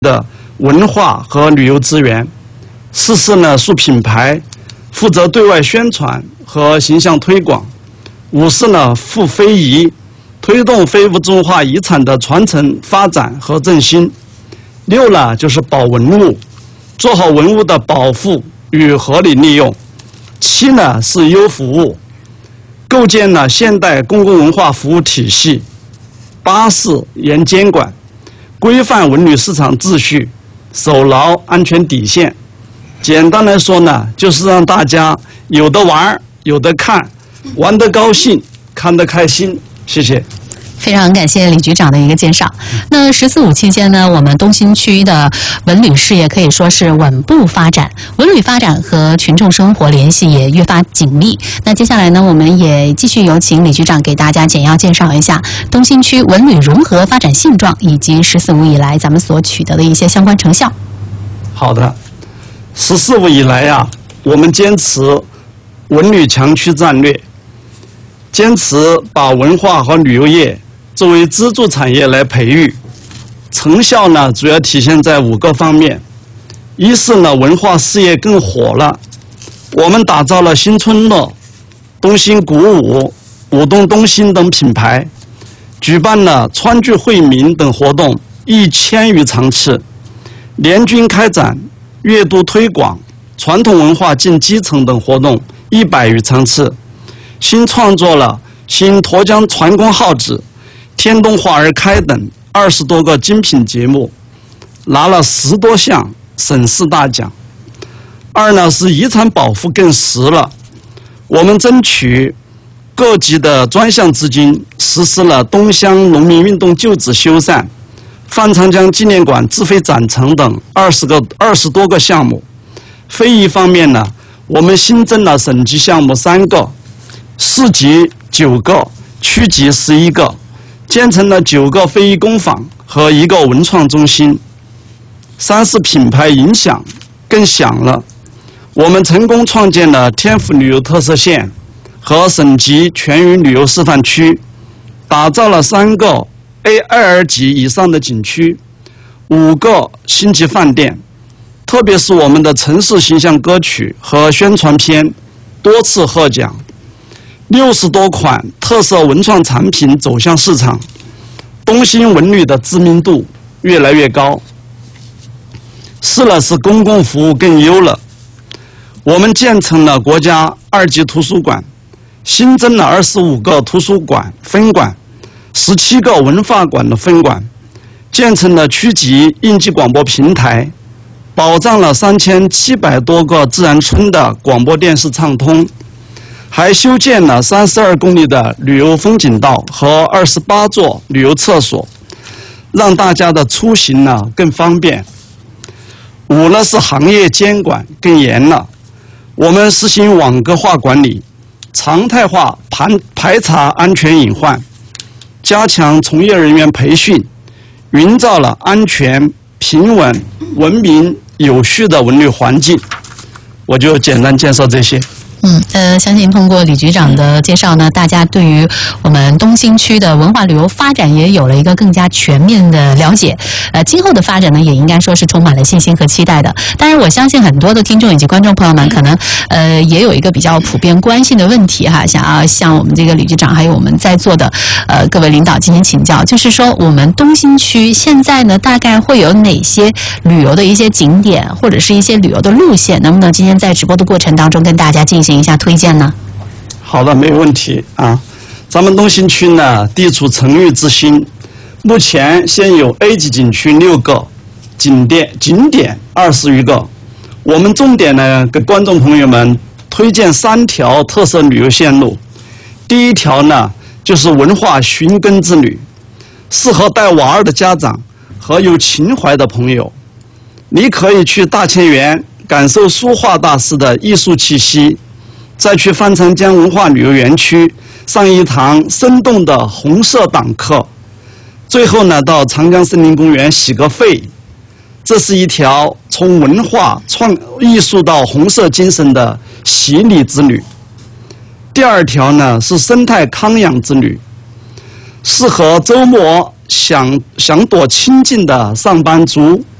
的文化和旅游资源。4是呢树品牌，负责对外宣传和形象推广。5是呢复非遗，推动非物质文化遗产的传承发展和振兴。6呢就是保文物，做好文物的保护与合理利用。7呢是优服务，构建了现代公共文化服务体系。8是严监管，规范文旅市场秩序，守牢安全底线。简单来说呢，就是让大家有的玩，有的看，玩得高兴，看得开心。谢谢。 非常感谢李局长的一个介绍。那“14·5”期间呢，我们东新区的文旅事业可以说是稳步发展，文旅发展和群众生活联系也越发紧密。那接下来呢，我们也继续有请李局长给大家简要介绍一下东新区文旅融合发展现状，以及“14·5”以来咱们所取得的一些相关成效。 好的，“14·5”以来呀，我们坚持文旅强区战略，坚持把文化和旅游业作为支柱产业来培育，成效呢主要体现在5个方面。1是呢文化事业更火了，我们打造了新村乐、东新鼓舞、舞动东新等品牌，举办了川剧惠民等活动1000余场次，联军开展阅读推广、传统文化进基层等活动100余场次，新创作了新沱江船工号子、天东花儿开等20多个精品节目，拿了10多项省市大奖。2呢是遗产保护更实了，我们争取各级的专项资金，实施了东乡农民运动旧址修缮、范长江纪念馆自费展陈等20多个项目。非遗方面呢，我们新增了省级项目3个，市级9个，区级11个，建成了9个非遗工坊和1个文创中心。3是品牌影响更响了，我们成功创建了天府旅游特色县和省级全域旅游示范区，打造了3个 A2 级以上的景区，5个星级饭店。特别是我们的城市形象歌曲和宣传片多次获奖，60多款特色文创产品走向市场，东新文旅的知名度越来越高。4呢是公共服务更优了，我们建成了国家2级图书馆，新增了25个图书馆分馆，17个文化馆的分馆，建成了区级应急广播平台，保障了3700多个自然村的广播电视畅通，还修建了32公里的旅游风景道和28座旅游厕所，让大家的出行呢更方便。5呢是行业监管更严了，我们实行网格化管理，常态化排查安全隐患，加强从业人员培训，营造了安全、平稳、文明、有序的文旅环境。我就简单介绍这些。 相信通过李局长的介绍呢，大家对于我们东新区的文化旅游发展也有了一个更加全面的了解。今后的发展呢，也应该说是充满了信心和期待的。当然，我相信很多的听众以及观众朋友们，可能也有一个比较普遍关心的问题哈，想要向我们这个李局长还有我们在座的各位领导进行请教，就是说我们东新区现在呢，大概会有哪些旅游的一些景点，或者是一些旅游的路线，能不能今天在直播的过程当中跟大家进行一下推荐呢？ 好的，没有问题啊。咱们东新区呢，地处城域之心，目前现有 A 级景区6个，景点20余个。我们重点呢，给观众朋友们推荐3条特色旅游线路。第一条呢，就是文化寻根之旅，适合带娃儿的家长和有情怀的朋友。你可以去大千园感受书画大师的艺术气息，再去范长江文化旅游园区上一堂生动的红色党课，最后呢到长江森林公园洗个肺。这是一条从文化艺术到红色精神的洗礼之旅。第2条呢是生态康养之旅，适合周末想躲清静的上班族